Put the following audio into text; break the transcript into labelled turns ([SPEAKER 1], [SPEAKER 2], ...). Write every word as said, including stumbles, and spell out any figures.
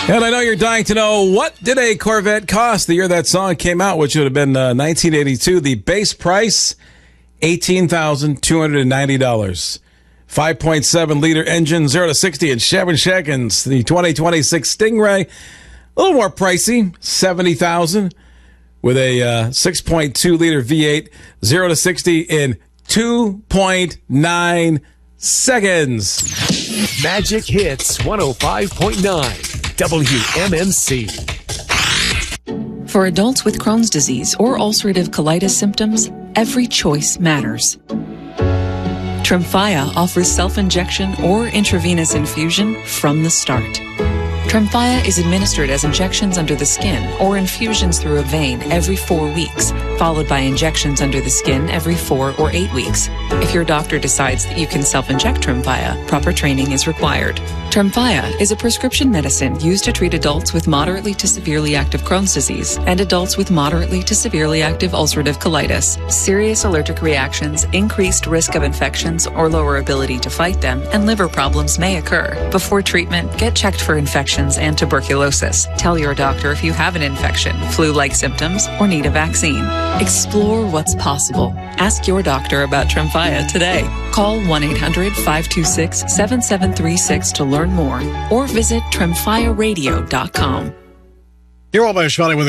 [SPEAKER 1] And I know you're dying to know, what did a Corvette cost the year that song came out, which would have been uh, nineteen eighty-two. The base price, eighteen thousand two hundred ninety dollars. five point seven liter engine, zero to sixty in seven seconds. The twenty twenty-six Stingray, a little more pricey, seventy thousand dollars, with a uh, six point two liter V eight, zero to sixty in two point nine seconds.
[SPEAKER 2] Magic Hits one oh five point nine W M M C.
[SPEAKER 3] For adults with Crohn's disease or ulcerative colitis symptoms, every choice matters. Tremfya offers self-injection or intravenous infusion from the start. Tremfya is administered as injections under the skin or infusions through a vein every four weeks, followed by injections under the skin every four or eight weeks. If your doctor decides that you can self-inject Tremfya, proper training is required. Tremfya is a prescription medicine used to treat adults with moderately to severely active Crohn's disease and adults with moderately to severely active ulcerative colitis. Serious allergic reactions, increased risk of infections or lower ability to fight them, and liver problems may occur. Before treatment, get checked for infections and tuberculosis. Tell your doctor if you have an infection, flu-like symptoms, or need a vaccine. Explore what's possible. Ask your doctor about Tremfya today. Call one eight hundred five two six seven seven three six to learn more, or visit tremfya radio dot com.
[SPEAKER 4] You're all by Shmoney with